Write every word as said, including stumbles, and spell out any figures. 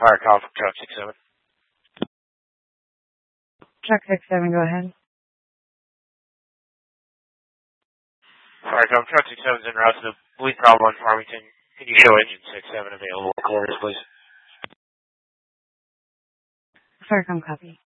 Fire call from truck six seven. Truck six seven, go ahead. Fire call from truck six seven is en route to the bleed problem on Farmington. Can you show engine six seven available quarters, please? Fire com copy.